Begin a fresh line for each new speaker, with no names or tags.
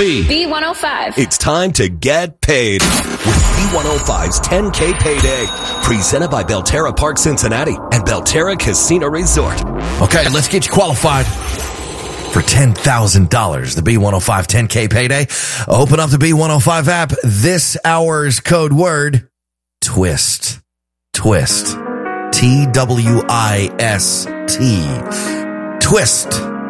B105.
It's time to get paid with B105's 10K Payday. Presented by Belterra Park Cincinnati and Belterra Casino Resort.
Okay, let's get you qualified for $10,000. The B105 10K Payday. Open up the B105 app. This hour's code word, twist. Twist. TWIST. Twist.